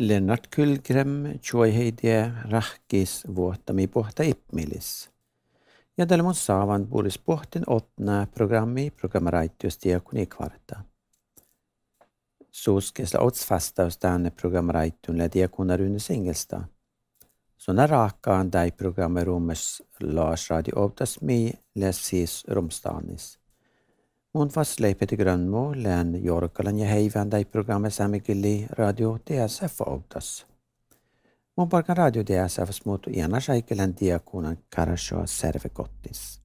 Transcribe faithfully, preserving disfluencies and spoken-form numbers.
Lennart Kyllgren chuoiheidia rahkis vuottami pohta ipmilis. Ja tällä mun saavan puolis pohtin otnaa programmi programmaraittiusdiakoni kvarta. Suuskesla otsfastaus tänne programmaraittunle diakonarunnes engelsta. Såna rakaan tai programmerummes Lars radio optas mi läs siis rumstanis. Mun vasleipeti grönmo län jorkalan ja heivän tai programme samikilli radio D S F optas. Mun palkan radio D S F muutu ena säikelen diakonan karasjoa servekottis.